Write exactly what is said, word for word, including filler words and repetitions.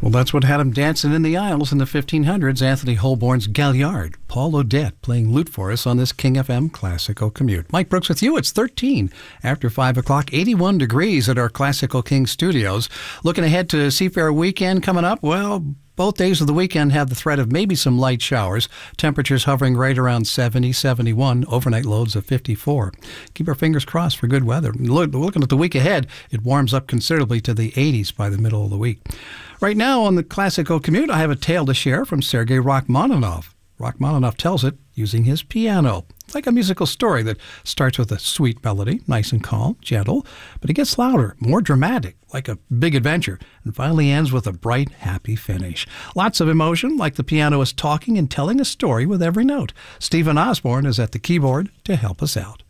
Well, that's what had him dancing in the aisles in the fifteen hundreds. Anthony Holborn's Galliard. Paul Odette playing lute for us on this King F M Classical Commute. Mike Brooks with you. It's thirteen after five o'clock, eighty-one degrees at our Classical King studios. Looking ahead to Seafair weekend coming up, well, both days of the weekend have the threat of maybe some light showers. Temperatures hovering right around seventy, seventy-one, overnight lows of fifty-four. Keep our fingers crossed for good weather. Look, looking at the week ahead, it warms up considerably to the eighties by the middle of the week. Right now on the Classical Commute, I have a tale to share from Sergei Rachmaninoff. Rachmaninoff tells it using his piano. It's like a musical story that starts with a sweet melody, nice and calm, gentle, but it gets louder, more dramatic, like a big adventure, and finally ends with a bright, happy finish. Lots of emotion, like the piano is talking and telling a story with every note. Stephen Osborne is at the keyboard to help us out.